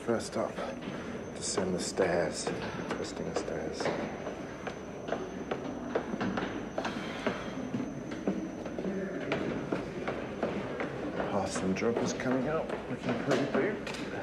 First up, descend the stairs. Twisting the stairs. Past some joggers coming up, looking pretty big.